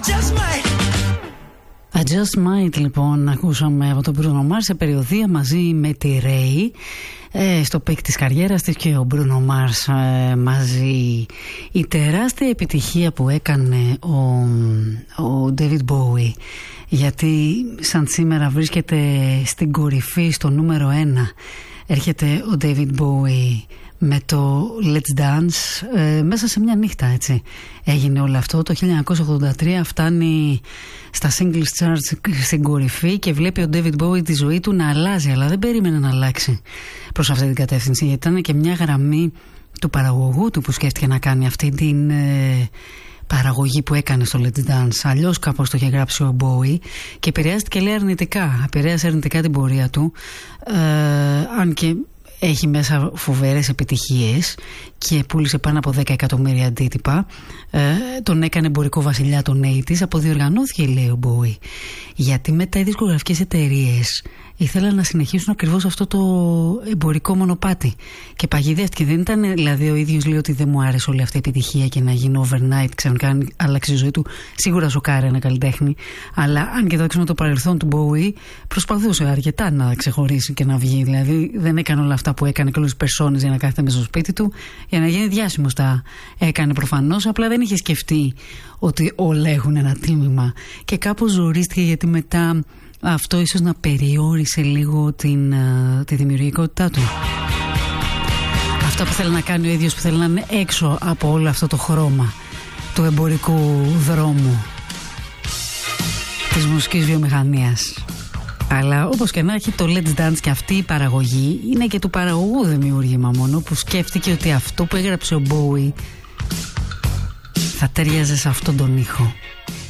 I just might, λοιπόν, ακούσαμε από τον Bruno Mars σε περιοδία μαζί με τη Ray, στο πικ της καριέρας της, και ο Bruno Mars μαζί. Η τεράστια επιτυχία που έκανε ο David Bowie, γιατί σαν σήμερα βρίσκεται στην κορυφή, στο νούμερο 1, έρχεται ο David Bowie με το Let's Dance, μέσα σε μια νύχτα, έτσι έγινε όλο αυτό. Το 1983 φτάνει στα singles charts στην κορυφή και βλέπει ο David Bowie τη ζωή του να αλλάζει, αλλά δεν περίμενε να αλλάξει προς αυτή την κατεύθυνση, γιατί ήταν και μια γραμμή του παραγωγού του που σκέφτηκε να κάνει αυτή την παραγωγή που έκανε στο Let's Dance. Αλλιώς κάπως το είχε γράψει ο Bowie και επηρεάστηκε, λέει, αρνητικά. Επηρέασε αρνητικά την πορεία του, αν και έχει μέσα φοβερές επιτυχίες και πούλησε πάνω από 10 εκατομμύρια αντίτυπα. Τον έκανε εμπορικό βασιλιά των 80's. Αποδιοργανώθηκε, λέει ο Bowie, γιατί μετά οι δισκογραφικές εταιρείες ήθελαν να συνεχίσουν ακριβώς αυτό το εμπορικό μονοπάτι και παγιδεύτηκε. Δεν ήταν, δηλαδή, ο ίδιος λέει ότι δεν μου άρεσε όλη αυτή η επιτυχία και να γίνει overnight, ξαφνικά άλλαξε η ζωή του. Σίγουρα σοκάρει ένα καλλιτέχνη, αλλά αν κοιτάξουμε το παρελθόν του Bowie, προσπαθούσε αρκετά να ξεχωρίσει και να βγει. Δηλαδή δεν έκανε όλα αυτά που έκανε και όλες τις περσόνες για να κάθεται μέσα στο σπίτι του, για να γίνει διάσημος. Τα έκανε προφανώς, απλά δεν είχε σκεφτεί ότι όλα έχουν ένα τίμημα και κάπως ζορίστηκε, γιατί μετά αυτό ίσως να περιόρισε λίγο τη δημιουργικότητά του. Αυτό που θέλει να κάνει ο ίδιος, που θέλει να είναι έξω από όλο αυτό το χρώμα του εμπορικού δρόμου της μουσικής βιομηχανίας. Αλλά όπως και να έχει, το Let's Dance και αυτή η παραγωγή είναι και του παραγωγού δημιούργημα μόνο, που σκέφτηκε ότι αυτό που έγραψε ο Bowie θα ταιριάζε σε αυτόν τον ήχο.